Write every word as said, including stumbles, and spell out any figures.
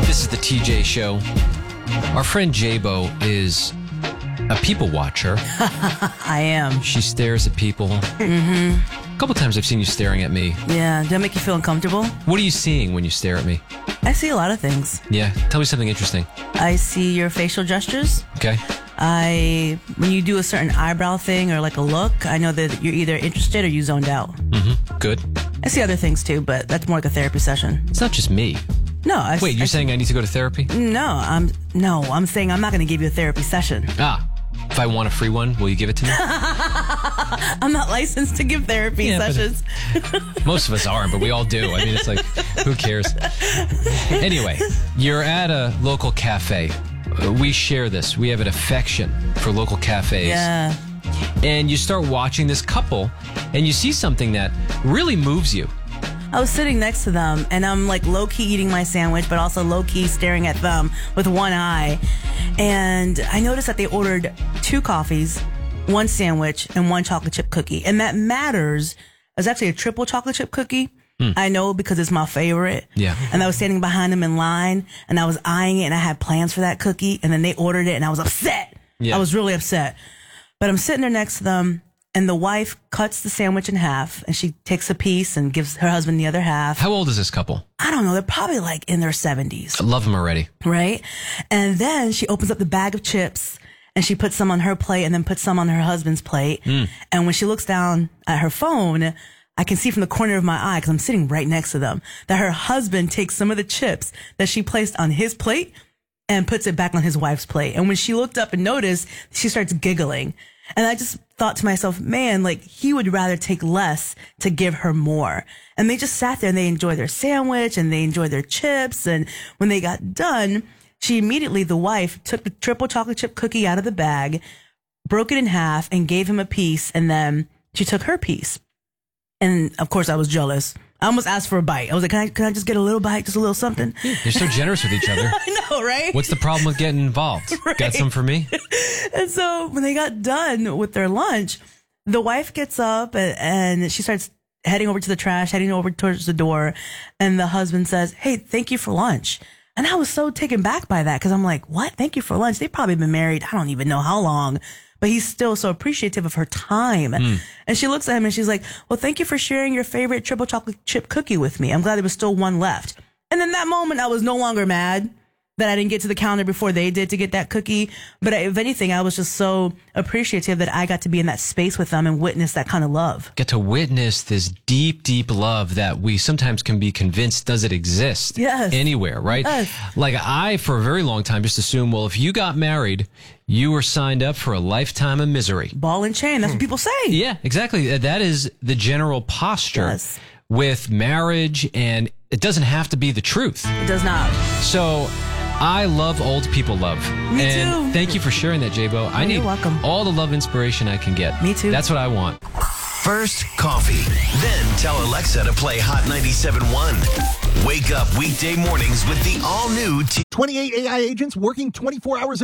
This is the T J Show. Our friend J-Bo is a people watcher. I am. She stares at people. Mm-hmm. A couple times I've seen you staring at me. Yeah. Does that make you feel uncomfortable? What are you seeing when you stare at me? I see a lot of things. Yeah. Tell me something interesting. I see your facial gestures. Okay. I, when you do a certain eyebrow thing or like a look, I know that you're either interested or you zoned out. Mm-hmm. Good. I see other things too, but that's more like a therapy session. It's not just me. No. I, Wait, you're I, saying I need to go to therapy? No, I'm, no, I'm saying I'm not going to give you a therapy session. Ah. If I want a free one, will you give it to me? I'm not licensed to give therapy yeah, sessions. Most of us aren't, but we all do. I mean, it's like, who cares? Anyway, you're at a local cafe. Uh, we share this. We have an affection for local cafes. Yeah. And you start watching this couple, and you see something that really moves you. I was sitting next to them, and I'm like low-key eating my sandwich, but also low-key staring at them with one eye. And I noticed that they ordered two coffees, one sandwich, and one chocolate chip cookie. And that matters. It was actually a triple chocolate chip cookie. Mm. I know because it's my favorite. Yeah. And I was standing behind them in line, and I was eyeing it, and I had plans for that cookie. And then they ordered it, and I was upset. Yeah. I was really upset. But I'm sitting there next to them, and the wife cuts the sandwich in half, and she takes a piece and gives her husband the other half. How old is this couple? I don't know. They're probably like in their seventies. I love them already. Right? And then she opens up the bag of chips, and she puts some on her plate and then puts some on her husband's plate. Mm. And when she looks down at her phone, I can see from the corner of my eye, because I'm sitting right next to them, that her husband takes some of the chips that she placed on his plate and puts it back on his wife's plate. And when she looked up and noticed, she starts giggling. And I just thought to myself, man, like he would rather take less to give her more. And they just sat there and they enjoyed their sandwich and they enjoyed their chips. And when they got done, she immediately, the wife, took the triple chocolate chip cookie out of the bag, broke it in half and gave him a piece. And then she took her piece. And of course I was jealous. I almost asked for a bite. I was like, can I, can I just get a little bite? Just a little something? You're so generous with each other. I know, right? What's the problem with getting involved? Right. Got some for me? And so when they got done with their lunch, the wife gets up and, and she starts heading over to the trash, heading over towards the door. And the husband says, hey, thank you for lunch. And I was so taken back by that because I'm like, what? Thank you for lunch. They've probably been married. I don't even know how long. But he's still so appreciative of her time. Mm. And she looks at him and she's like, well, thank you for sharing your favorite triple chocolate chip cookie with me. I'm glad there was still one left. And in that moment, I was no longer mad that I didn't get to the counter before they did to get that cookie. But if anything, I was just so appreciative that I got to be in that space with them and witness that kind of love. Get to witness this deep, deep love that we sometimes can be convinced doesn't exist yes. anywhere, right? Yes. Like I, for a very long time, just assumed, well, if you got married, you were signed up for a lifetime of misery. Ball and chain. That's hmm. what people say. Yeah, exactly. That is the general posture yes. with marriage, and it doesn't have to be the truth. It does not. So I love old people love. Me and too. Thank you for sharing that, J-Bo. I need You're welcome. all the love inspiration I can get. Me too. That's what I want. First coffee, then tell Alexa to play Hot ninety-seven point one. Wake up weekday mornings with the all-new T- twenty-eight A I agents working twenty-four hours a